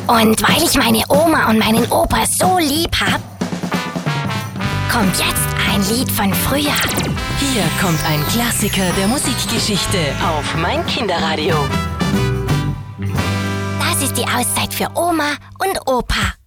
Und weil ich meine Oma und meinen Opa so lieb hab, kommt jetzt ein Lied von früher. Hier kommt ein Klassiker der Musikgeschichte auf mein Kinderradio. Das ist die Auszeit für Oma und Opa.